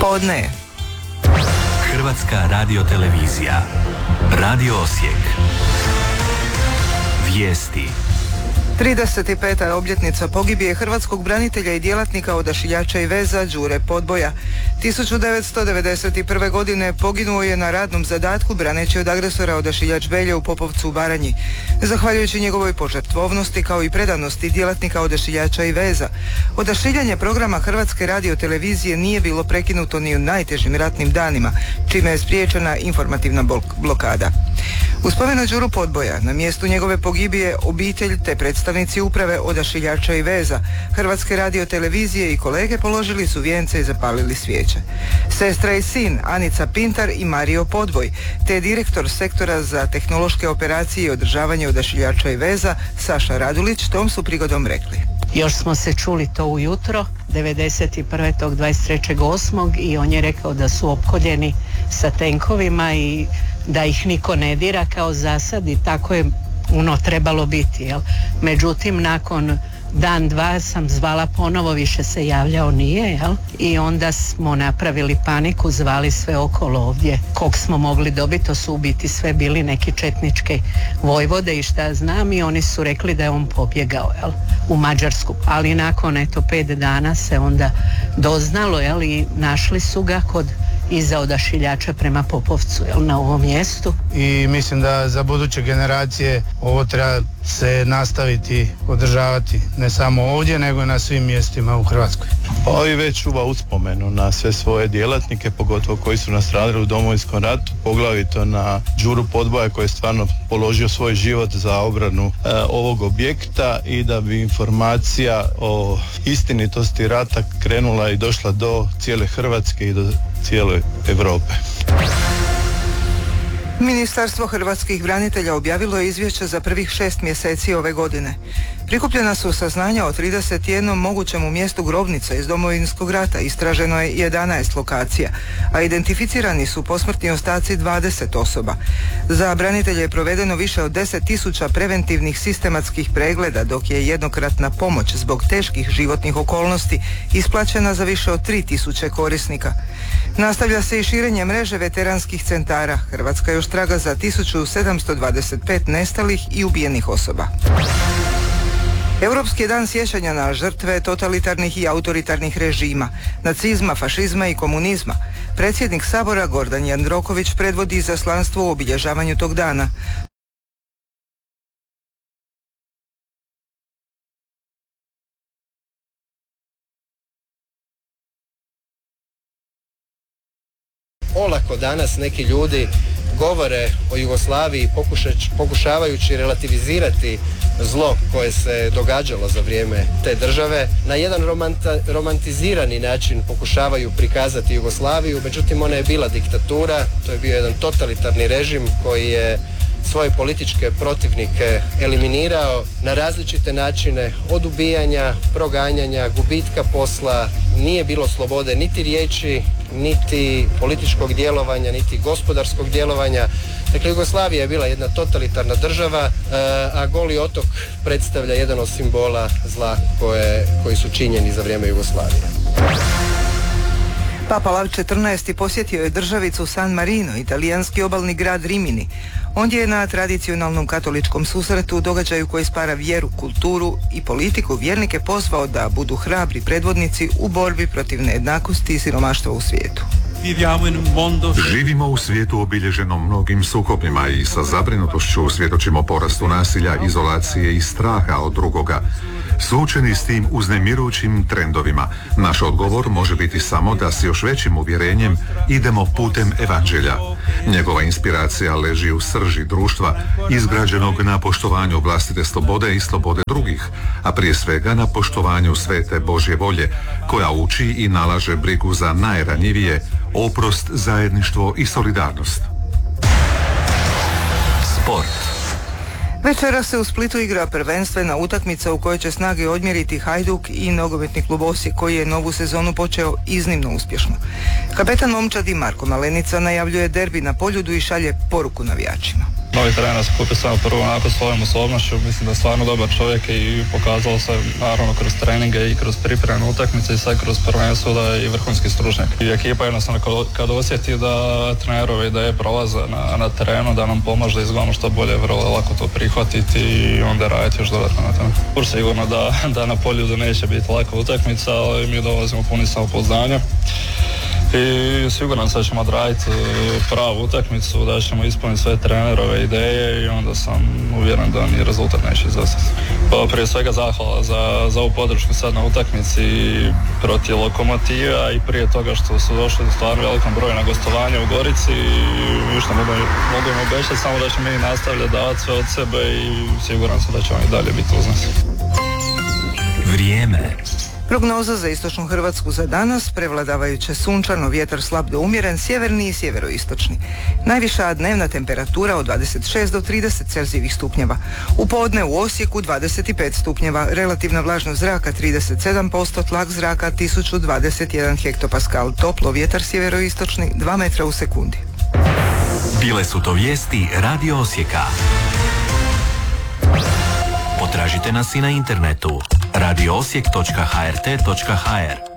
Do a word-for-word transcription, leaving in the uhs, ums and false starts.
Podne. Hrvatska radiotelevizija. Radio Osijek. Vijesti. trideset peta obljetnica pogibije hrvatskog branitelja i djelatnika odašiljača i veza Đure Podboja. tisuću devetsto devedeset prve. godine poginuo je na radnom zadatku braneći od agresora odašiljač Belje u Popovcu u Baranji. Zahvaljujući njegovoj požrtvovnosti kao i predanosti djelatnika odašiljača i veza, odašiljanje programa Hrvatske radiotelevizije nije bilo prekinuto ni u najtežim ratnim danima, čime je spriječena informativna blokada. U spomen na Đuru Podboja, na mjestu njegove pogibije, obitelj te predstavnici uprave odašiljača i veza Hrvatske radiotelevizije i kolege položili su vijence i zapalili svijeće. Sestra i sin Anica Pintar i Mario Podboj, te direktor sektora za tehnološke operacije i održavanje odašiljača i veza Saša Radulić tom su prigodom rekli: Još smo se čuli to ujutro, devedeset prve tog dvadeset trećeg osmog i on je rekao da su opkoljeni sa tenkovima i da ih niko ne dira kao zasad i tako je ono trebalo biti, jel? Međutim, nakon dan, dva sam zvala ponovo, više se javljao nije, jel? I onda smo napravili paniku, zvali sve okolo ovdje kog smo mogli dobiti, to su u biti sve bili neki četničke vojvode i šta znam, i oni su rekli da je on pobjegao, jel? U Mađarsku, ali nakon eto pet dana se onda doznalo, jel? I našli su ga kod iza odašiljača prema Popovcu, jel, na ovom mjestu. I mislim da za buduće generacije ovo treba se nastaviti održavati ne samo ovdje nego i na svim mjestima u Hrvatskoj. Pa i već čuva uspomenu na sve svoje djelatnike, pogotovo koji su nastradali u Domovinskom ratu, poglavito na Đuru Podboja koji je stvarno položio svoj život za obranu e, ovog objekta, i da bi informacija o istinitosti rata krenula i došla do cijele Hrvatske i do cijele Europe. Ministarstvo hrvatskih branitelja objavilo je izvješće za prvih šest mjeseci ove godine. Prikupljena su saznanja o trideset jednom mogućem mjestu grobnica iz Domovinskog rata, istraženo je jedanaest lokacija, a identificirani su posmrtni ostaci dvadeset osoba. Za branitelje je provedeno više od deset tisuća preventivnih sistematskih pregleda, dok je jednokratna pomoć zbog teških životnih okolnosti isplaćena za više od tri tisuće korisnika. Nastavlja se i širenje mreže veteranskih centara. Hrvatska još traga za tisuću sedamsto dvadeset pet nestalih i ubijenih osoba. Europski dan sjećanja na žrtve totalitarnih i autoritarnih režima, nacizma, fašizma i komunizma. Predsjednik Sabora Gordan Jandroković predvodi izaslanstvo u obilježavanju tog dana. Olako danas neki ljudi govore o Jugoslaviji pokušavajući relativizirati zlo koje se događalo za vrijeme te države. Na jedan romanta, romantizirani način pokušavaju prikazati Jugoslaviju, međutim ona je bila diktatura, to je bio jedan totalitarni režim koji je svoje političke protivnike eliminirao na različite načine, od ubijanja, proganjanja, gubitka posla. Nije bilo slobode niti riječi, niti političkog djelovanja, niti gospodarskog djelovanja. Dakle, Jugoslavija je bila jedna totalitarna država, a Goli otok predstavlja jedan od simbola zla koje, koji su činjeni za vrijeme Jugoslavije. Papa Lav četrnaesti posjetio je državicu San Marino, italijanski obalni grad Rimini. Ondje je na tradicionalnom katoličkom susretu, događaju koji spara vjeru, kulturu i politiku, vjernike pozvao da budu hrabri predvodnici u borbi protiv nejednakosti i siromaštva u svijetu. Živimo u svijetu obilježenom mnogim sukobima i sa zabrinutošću svjedočimo porastu nasilja, izolacije i straha od drugoga. Suočeni s tim uznemirujućim trendovima, naš odgovor može biti samo da s još većim uvjerenjem idemo putem evanđelja. Njegova inspiracija leži u srži društva, izgrađenog na poštovanju vlastite slobode i slobode drugih, a prije svega na poštovanju svete Božje volje, koja uči i nalaže brigu za najranjivije, oprost, zajedništvo i solidarnost. Sport. Večera se u Splitu igra prvenstvena utakmica u kojoj će snage odmjeriti Hajduk i nogometni klub Osijek, koji je novu sezonu počeo iznimno uspješno. Kapetan momčadi Marko Malenica najavljuje derbi na Poljudu i šalje poruku navijačima. Novi trener se kupio samo prvo onako svojom osobnošću, mislim da je stvarno dobar čovjek i pokazalo se naravno kroz treninge i kroz pripremne utakmice i sad kroz prvenstvo da je i vrhunski stručnjak. I ekipa jednostavno kad osjeti da trenerove ideje prolaze na, na terenu, da nam pomaže da izgledamo što bolje, vrlo lako to prihvatiti i onda raditi još dodatno na tome. Pur sigurno da, da na polju da neće biti laka utakmica, ali mi dolazimo puni samopouzdanja. I siguran sam da ćemo odraditi pravu utakmicu, da ćemo ispuniti sve trenerove ideje i onda sam uvjeren da ni rezultat neće izostati. Pa prije svega zahvala za, za ovu podršku sad na utakmici protiv Lokomotiva i prije toga što su došli u stvarno velikom broju na gostovanje u Gorici i ništa mogu, mogu im obećati, samo da ćemo mi nastavljati davati sve od sebe i siguran sam da će oni dalje biti uz nas. Vrijeme. Prognoza za istočnu Hrvatsku za danas, prevladavajuće sunčano, vjetar slab do umjeren, sjeverni i sjeveroistočni. Najviša dnevna temperatura od dvadeset šest do trideset celzijevih stupnjeva. U podne u Osijeku dvadeset pet stupnjeva, relativna vlažnost zraka trideset sedam posto, tlak zraka tisuću dvadeset jedan hektopaskal, toplo, vjetar sjeveroistočni dva metra u sekundi. Bile su to vijesti Radio Osijeka. Potražite nas i na internetu radio osijek točka h r t točka h r.